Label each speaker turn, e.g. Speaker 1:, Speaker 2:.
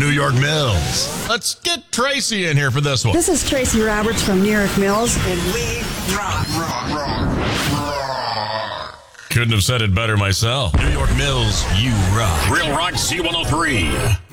Speaker 1: New York Mills. Let's get Tracy in here for this one.
Speaker 2: This is Tracy Roberts from New York Mills, and we rock.
Speaker 1: Couldn't have said it better myself. New York Mills, you rock.
Speaker 3: Real Rock C103.